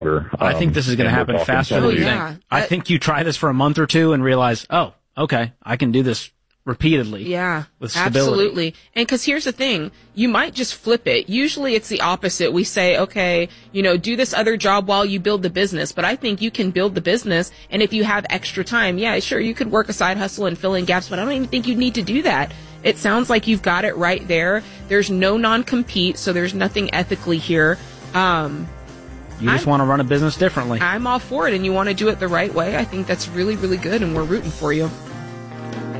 I think this is going to happen faster than you think. I think you try this for a month or two and realize, oh, okay, I can do this repeatedly. Yeah, with stability. Absolutely. And because here's the thing, you might just flip it. Usually it's the opposite. We say, okay, do this other job while you build the business. But I think you can build the business, and if you have extra time, yeah, sure, you could work a side hustle and fill in gaps, but I don't even think you need to do that. It sounds like you've got it right there. There's no non-compete, so there's nothing ethically here. You just want to run a business differently. I'm all for it, and you want to do it the right way. I think that's really, really good, and we're rooting for you.